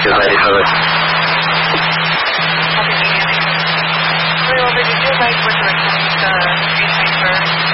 297. Did you like with the street paper?